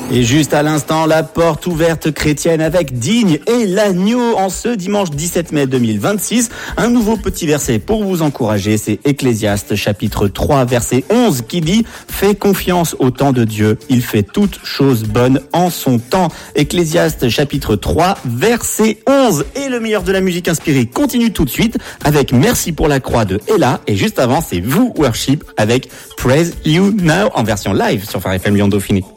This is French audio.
Et juste à l'instant, la porte ouverte chrétienne avec Digne et l'agneau en ce dimanche 17 mai 2026. Un nouveau petit verset pour vous encourager, c'est Ecclésiaste chapitre 3 verset 11 qui dit « Fais confiance au temps de Dieu, il fait toutes choses bonnes en son temps ». Ecclésiaste chapitre 3 verset 11. Et le meilleur de la musique inspirée continue tout de suite avec Merci pour la croix de Ella. Et juste avant, c'est Vous Worship avec Praise You Now en version live sur Phare FM Lyon Dauphiné.